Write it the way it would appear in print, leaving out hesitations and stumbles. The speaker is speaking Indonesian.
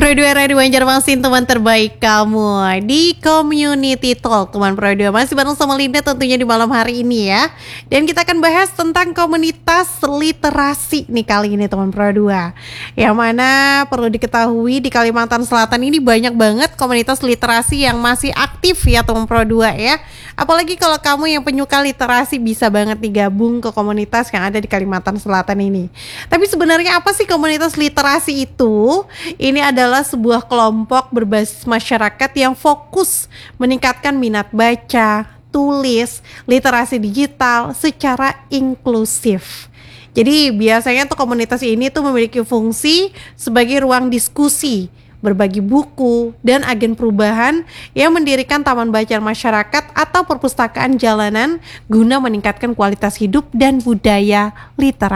Pro 2 Radio Banjarmasin, teman terbaik kamu di Community Talk. Teman Pro 2 masih bareng sama Linda tentunya di malam hari ini ya. Dan kita akan bahas tentang komunitas literasi nih kali ini teman Pro 2. Yang mana perlu diketahui di Kalimantan Selatan ini banyak banget komunitas literasi yang masih aktif ya teman Pro 2 ya. Apalagi kalau kamu yang penyuka literasi bisa banget digabung ke komunitas yang ada di Kalimantan Selatan ini. Tapi sebenarnya apa sih komunitas literasi itu? Ini adalah sebuah kelompok berbasis masyarakat yang fokus meningkatkan minat baca, tulis, literasi digital secara inklusif. Jadi biasanya tuh komunitas ini tuh memiliki fungsi sebagai ruang diskusi, berbagi buku, dan agen perubahan yang mendirikan taman bacaan masyarakat atau perpustakaan jalanan guna meningkatkan kualitas hidup dan budaya literasi.